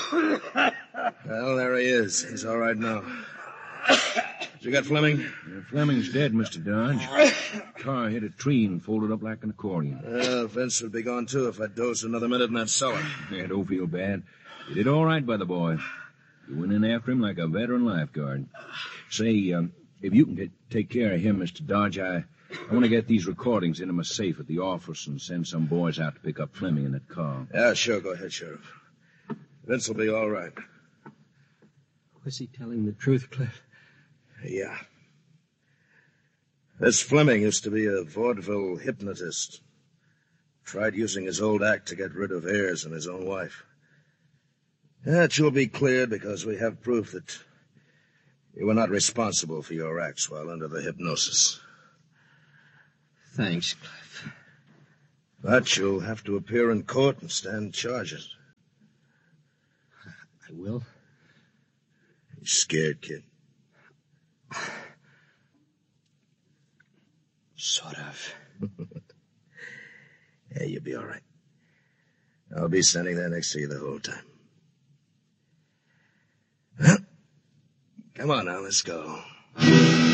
Well, there he is. He's all right now. You got Fleming? Fleming's dead, Mr. Dodge. Car hit a tree and folded up like an accordion. Vince would be gone, too, if I dozed another minute in that cellar. Yeah, don't feel bad. You did all right by the boy. You went in after him like a veteran lifeguard. Say, if you can take care of him, Mr. Dodge, I want to get these recordings into my safe at the office and send some boys out to pick up Fleming in that car. Yeah, sure. Go ahead, Sheriff. Vince will be all right. Was he telling the truth, Cliff? Yeah. This Fleming used to be a vaudeville hypnotist. Tried using his old act to get rid of Ayers and his own wife. That will be cleared because we have proof that you were not responsible for your acts while under the hypnosis. Thanks, Cliff. But you'll have to appear in court and stand charges. I will. You scared, kid? Sort of. Yeah, you'll be all right. I'll be standing there next to you the whole time. Well, come on now, let's go.